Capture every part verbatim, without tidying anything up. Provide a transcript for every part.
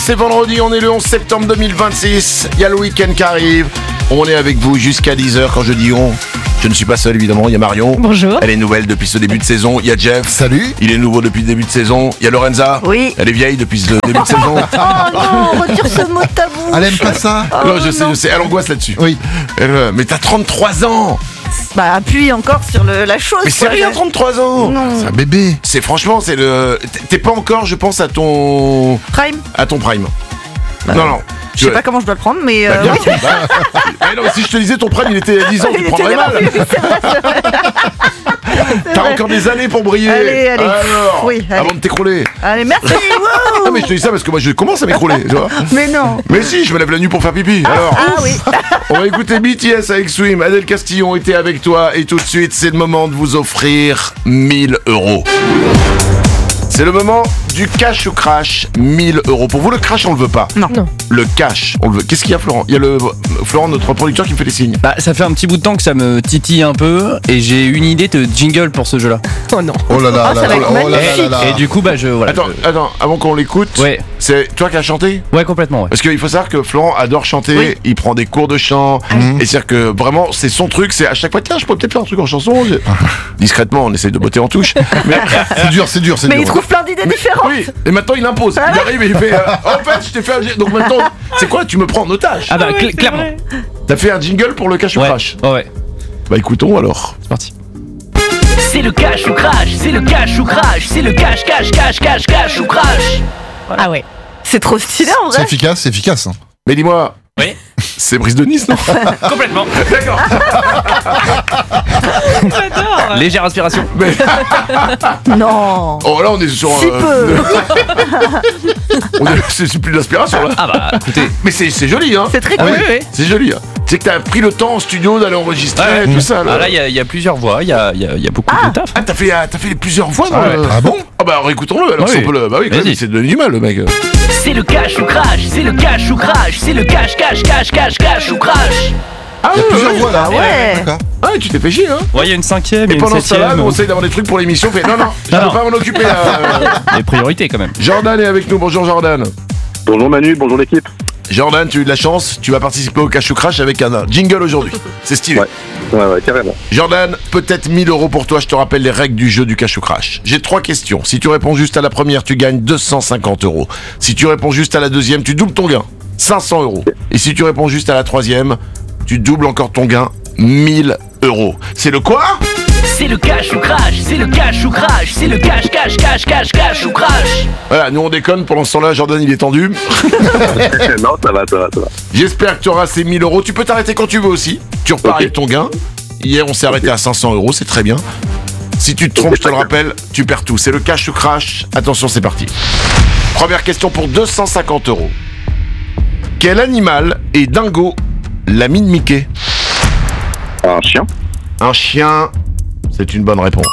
C'est vendredi, on est le onze septembre deux mille vingt-six, il y a le week-end qui arrive, on est avec vous jusqu'à dix heures. Quand je dis on, je ne suis pas seul évidemment, il y a Marion. Bonjour. Elle est nouvelle depuis ce début de saison, il y a Jeff. Salut. Il est nouveau depuis le début de saison, il y a Lorenza. Oui. Elle est vieille depuis le début de saison. Oh non, retire ce mot de tabou. Elle aime pas ça. Oh, non, je sais, non. je sais, elle angoisse là-dessus. Oui. Elle, euh, mais t'as trente-trois ans. Bah appuie encore sur le, la chose. Mais c'est quoi. rien, trente-trois ans. Non. C'est un bébé. C'est franchement, c'est le... T'es pas encore, je pense, à ton... Prime. À ton prime. Non, non. Je sais pas comment je dois le prendre, mais Bah, euh, bien oui. sûr, bah. Mais non, si je te disais ton prime il était à dix ans, tu Il te prendrais était mal. bien, oui, c'est vrai, c'est vrai. C'est T'as vrai. encore des années pour briller. Allez, allez. Alors, Oui, allez. avant de t'écrouler. Allez, merci. Ah mais je te dis ça parce que moi je commence à m'écrouler, tu vois. Mais non. Mais si, je me lève la nuit pour faire pipi. Alors, Ah oui. on va écouter B T S avec Swim. Adèle Castillon était avec toi et tout de suite, c'est le moment de vous offrir mille euros. C'est le moment du cash ou crash, mille euros. Pour vous, le crash, on le veut pas. Non. Non. Le cash, on le veut. Qu'est-ce qu'il y a, Florent? Il y a le Florent, notre producteur, qui me fait des signes. Bah, ça fait un petit bout de temps que ça me titille un peu et j'ai une idée de jingle pour ce jeu-là. Oh non. Oh là là Ah, là ça va là être là, oh là là magnifique. là là. Et du coup, bah, je. Voilà. Attends, je- attends, avant qu'on l'écoute, Ouais. c'est toi qui as chanté? Ouais, complètement, ouais. Parce qu'il faut savoir que Florent adore chanter, Oui. il prend des cours de chant, et c'est-à-dire que vraiment, c'est son truc, c'est à chaque fois, tiens, je pourrais peut-être faire un truc en chanson. Discrètement, on essaye de botter en touche. Mais, C'est dur, c'est dur, c'est Mais dur. il trouve plein d'idées différentes. oui, et maintenant il impose. Il arrive et il fait, euh, en fait, je t'ai fait un jingle. Donc maintenant, c'est quoi? Tu me prends en otage. Ah, bah, cl- clairement. T'as fait un jingle pour le cash ou Ouais. crash? Ouais, ouais. Bah écoutons alors. C'est parti. C'est le cash ou crash, c'est le cash ou crash, c'est le cash, cash, cash, cash, cash ou crash. Ah ouais. C'est trop stylé en C'est vrai. efficace, c'est efficace. hein. Mais dis-moi, Oui. c'est Brice de Nice, non? Complètement. D'accord. Légère inspiration. Mais, Non. oh là, on est sur. Si peu. on est, c'est c'est plus de l'inspiration là. Ah, bah, écoutez. Mais c'est c'est joli, hein? C'est très Ah, cool. oui, oui, oui. C'est joli. Hein. C'est que t'as pris le temps en studio d'aller enregistrer, Ouais. tout ça. Là, Ah, là, il y, a- il y a plusieurs voix, il y a, il y a- il y a beaucoup de taf. Ah, t'as fait, euh, t'as fait plusieurs voix dans Ah ouais. le... Ah bon? Ah bah réécoutons-le alors Oui. si on peut le... Bah oui, quand même, Vas-y. il s'est donné du mal le mec. C'est le cash ou crash, c'est le cash ou crash, c'est le cash, cash, cash, cash, cash ou crash. Ah Il y a plusieurs ouais, voix là. Ah ouais. D'accord. Ah tu t'es fait chier hein. Ouais, il y a une cinquième, il Et y a une pendant ce temps-là, septième. nous on essaye d'avoir des trucs pour l'émission, on fait non non, je Non, peux non. pas m'en occuper là. Les priorités quand même. Jordan est avec nous, bonjour Jordan. Bonjour Manu, bonjour l'équipe. Jordan, tu as eu de la chance, tu vas participer au Cash ou Crash avec un jingle aujourd'hui. C'est stylé. Ouais. Ouais, ouais, carrément. Jordan, peut-être mille euros pour toi, je te rappelle les règles du jeu du Cash ou Crash. J'ai trois questions. Si tu réponds juste à la première, tu gagnes deux cent cinquante euros. Si tu réponds juste à la deuxième, tu doubles ton gain, cinq cents euros. Et si tu réponds juste à la troisième, tu doubles encore ton gain, mille euros. C'est le quoi? C'est le cash ou crash, c'est le cash ou crash, c'est le cash, cash, cash, cash, cash ou crash. Voilà, nous on déconne, pendant ce temps-là, Jordan il est tendu. non, ça va, ça va, ça va. J'espère que tu auras ces mille euros. Tu peux t'arrêter quand tu veux aussi. Tu repars Ok. avec ton gain. Hier on s'est arrêté à cinq cents euros, c'est très bien. Si tu te trompes, je te le rappelle, tu perds tout. C'est le cash ou crash. Attention, c'est parti. Première question pour deux cent cinquante euros. Quel animal est Dingo, l'ami de Mickey? Un chien. Un chien, c'est une bonne réponse.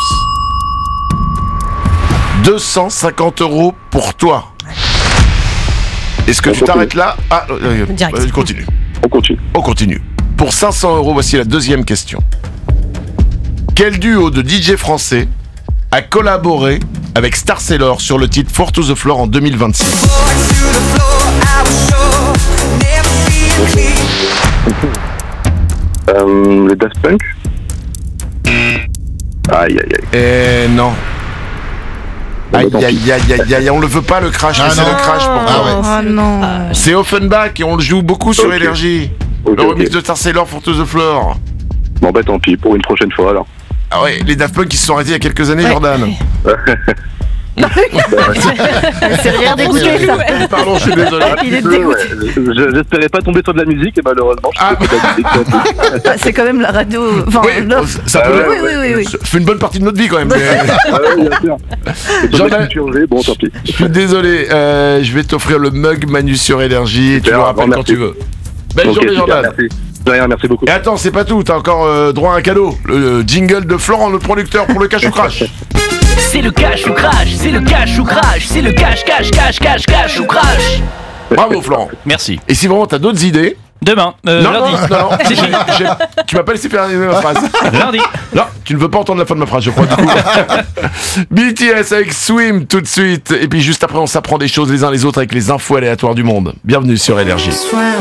deux cent cinquante euros pour toi. Est-ce que On tu continue. t'arrêtes là? Ah, euh, Direct. euh, continue. On continue. On continue. Pour cinq cents euros, voici la deuxième question. Quel duo de D J français a collaboré avec Star Sailor sur le titre Four to the Floor en deux mille vingt-six? Euh, les Daft Punk. Aïe, aïe, aïe. Eh non. Bon, Aïe bah, tant aïe pis. aïe aïe aïe, on le veut pas le crash, Ah mais c'est non. le crash pour Ah toi. ouais. Oh non. C'est Offenbach et on le joue beaucoup sur Ok. Énergie. Ok, Le ok. remix de Star Sailor Four to the Floor. Bon, bah tant pis, pour une prochaine fois alors. Ah ouais, les Daft Punk qui se sont arrêtés il y a quelques années, Ouais. Jordan. C'est rien dégoûté ça. Pardon, je suis désolé. Il est Peu, dégoûté. ouais. Je- J'espérais pas tomber sur de la musique et malheureusement, je Ah. suis pas musique. Ah, c'est quand même la radio. Enfin, Oui, l'offre. ça Ah peut ouais, Oui, oui, oui, oui. Ça fait une bonne partie de notre vie quand même. mais- Ah ouais, bien sûr. C'est sur Jordan- la culture G, bon tant pis. Je suis désolé, euh, je vais t'offrir le mug Manu sur Énergie et tu Super, le rappelles bon, quand merci. tu veux. Belle Ok, journée super, Jordan. merci. De rien, merci beaucoup. Et attends, c'est pas tout, t'as encore euh, droit à un cadeau. Le jingle de Florent, le producteur pour le Cash ou Crash. C'est le cash ou crash, c'est le cash ou crash, c'est le cash, cash, cash, cash, cash ou crash. Bravo Florent. Merci. Et si vraiment t'as d'autres idées, Demain, euh, Non, lundi. non, non, j'ai- j'ai- tu m'as pas laissé faire ma phrase. Lundi. Non, tu ne veux pas entendre la fin de ma phrase, je crois, du coup. B T S avec Swim tout de suite. Et puis juste après, on s'apprend des choses les uns les autres avec les infos aléatoires du monde. Bienvenue sur Énergie.